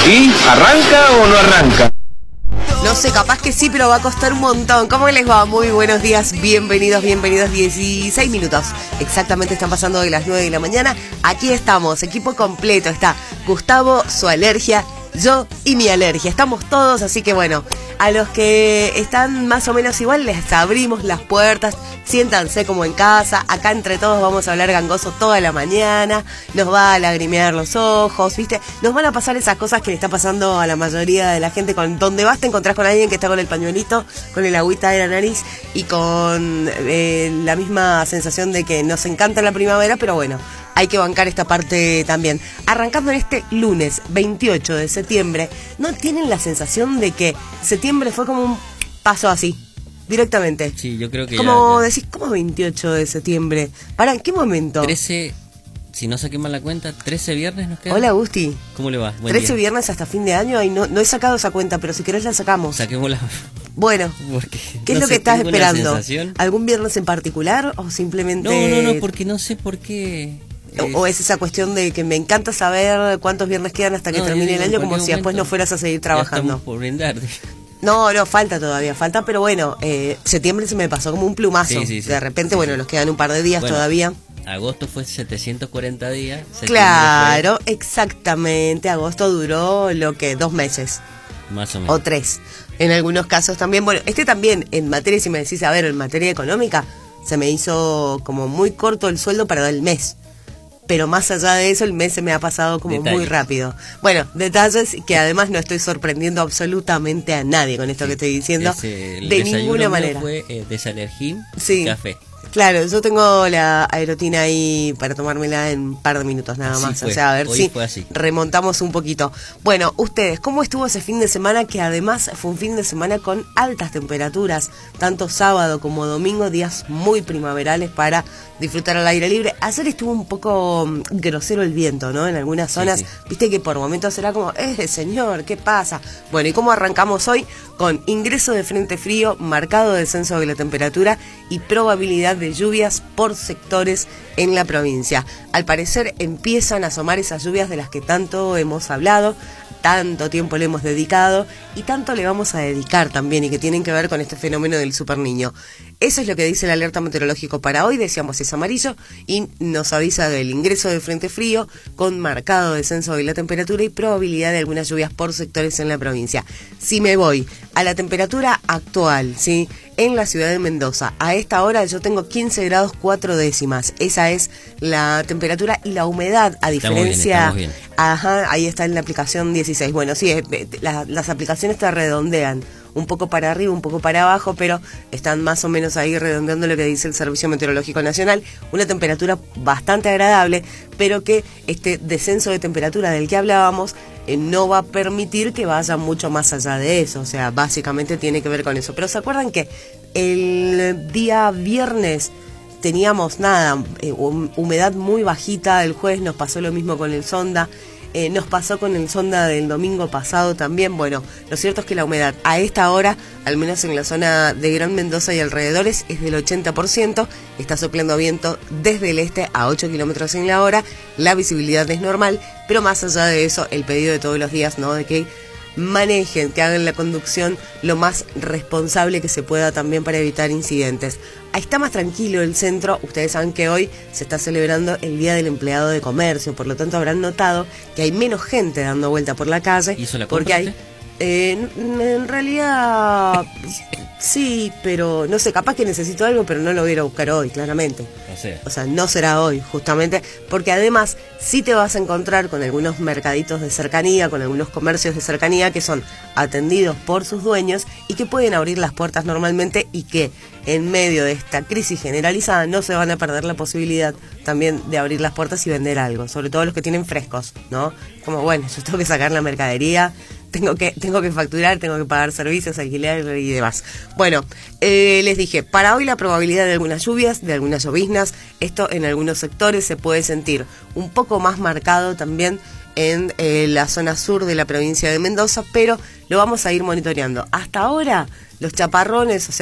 ¿Y arranca o no arranca? No sé, capaz que sí, pero va a costar un montón. ¿Cómo les va? Muy buenos días, bienvenidos. 16 minutos. Exactamente están pasando de las 9 de la mañana. Aquí estamos, equipo completo. Está Gustavo, su alergia, yo y mi alergia. Estamos todos, así que bueno, a los que están más o menos igual les abrimos las puertas. Siéntanse como en casa. Acá entre todos vamos a hablar gangoso toda la mañana. Nos va a lagrimear los ojos, ¿viste? Nos van a pasar esas cosas que le está pasando a la mayoría de la gente. Con donde vas te encontrás con alguien que está con el pañuelito, con el agüita de la nariz y con la misma sensación de que nos encanta la primavera, pero bueno, hay que bancar esta parte también. Arrancando en este lunes 28 de septiembre, ¿no tienen la sensación de que septiembre fue como un paso así? Directamente. Sí, yo creo que como ya. decís, ¿cómo 28 de septiembre? ¿Para en qué momento? 13, si no saqué mal la cuenta, 13 viernes nos quedan. Hola, Gusti. ¿Cómo le va? Buen 13 día. viernes hasta fin de año y no he sacado esa cuenta, pero si querés la sacamos. Saquémosla. Bueno, Porque ¿qué es no lo sé, que estás tengo una esperando? sensación. ¿Algún viernes en particular o simplemente...? No, porque no sé por qué. O es esa cuestión de que me encanta saber cuántos viernes quedan hasta que No, termine yo el digo, año, en como si cualquier después no momento fueras a seguir Ya trabajando. estamos por brindar. No, falta todavía, pero bueno, septiembre se me pasó como un plumazo. Sí. De repente, Sí, bueno, sí. nos quedan un par de días Bueno, todavía. Agosto fue 740 días. septiembre Claro, exactamente, agosto duró lo que 2 meses. fue más o menos. O 3. En algunos casos también, bueno, también en materia, si me decís, a ver, en materia económica, se me hizo como muy corto el sueldo para el mes. Pero más allá de eso, el mes se me ha pasado como Detalles. muy rápido. Bueno, detalles que además no estoy sorprendiendo absolutamente a nadie con esto que estoy diciendo. El De desayuno ninguna mío manera. fue desalergín, Sí. café. Claro, yo tengo la aerotina ahí para tomármela en un par de minutos nada Así más. fue. O sea, a ver Hoy si fue así. remontamos un poquito. Bueno, ustedes, ¿cómo estuvo ese fin de semana? Que además fue un fin de semana con altas temperaturas, tanto sábado como domingo, días muy primaverales para disfrutar al aire libre. Ayer estuvo un poco grosero el viento, ¿no? En algunas zonas, Sí. viste que por momentos era como, señor, ¿qué pasa? Bueno, ¿y cómo arrancamos hoy? Con ingreso de frente frío, marcado descenso de la temperatura y probabilidad de lluvias por sectores en la provincia. Al parecer empiezan a asomar esas lluvias de las que tanto hemos hablado, tanto tiempo le hemos dedicado y tanto le vamos a dedicar también y que tienen que ver con este fenómeno del superniño. Eso es lo que dice el alerta meteorológico para hoy, decíamos es amarillo y nos avisa del ingreso de frente frío con marcado descenso de la temperatura y probabilidad de algunas lluvias por sectores en la provincia. Si me voy a la temperatura actual, ¿sí? En la ciudad de Mendoza, a esta hora yo tengo 15 grados 4 décimas. Esa es la temperatura y la humedad, a diferencia... Estamos bien. Ajá, ahí está en la aplicación 16. Bueno, sí, las aplicaciones te redondean un poco para arriba, un poco para abajo, pero están más o menos ahí redondeando lo que dice el Servicio Meteorológico Nacional. Una temperatura bastante agradable, pero que este descenso de temperatura del que hablábamos no va a permitir que vaya mucho más allá de eso. O sea, básicamente tiene que ver con eso. Pero ¿se acuerdan que el día viernes teníamos humedad muy bajita? El jueves nos pasó lo mismo con el sonda. Nos pasó con el sonda del domingo pasado también. Bueno, lo cierto es que la humedad a esta hora, al menos en la zona de Gran Mendoza y alrededores, es del 80%. Está soplando viento desde el este a 8 kilómetros en la hora. La visibilidad es normal, pero más allá de eso, el pedido de todos los días, ¿no? De que manejen, que hagan la conducción lo más responsable que se pueda también para evitar incidentes. Está más tranquilo el centro. Ustedes saben que hoy se está celebrando el Día del Empleado de Comercio, por lo tanto habrán notado que hay menos gente dando vuelta por la calle. ¿Hizo la porque compra hay en realidad sí, pero no sé, capaz que necesito algo, pero no lo voy a ir a buscar hoy, claramente. O sea, no será hoy, justamente, porque además sí te vas a encontrar con algunos mercaditos de cercanía, con algunos comercios de cercanía que son atendidos por sus dueños y que pueden abrir las puertas normalmente y que en medio de esta crisis generalizada no se van a perder la posibilidad también de abrir las puertas y vender algo, sobre todo los que tienen frescos, ¿no? Como, bueno, yo tengo que sacar la mercadería, tengo que facturar, tengo que pagar servicios, alquiler y demás. Bueno, les dije, para hoy la probabilidad de algunas lluvias, de algunas lloviznas, esto en algunos sectores se puede sentir un poco más marcado también en la zona sur de la provincia de Mendoza, pero lo vamos a ir monitoreando. Hasta ahora, los chaparrones, o sea,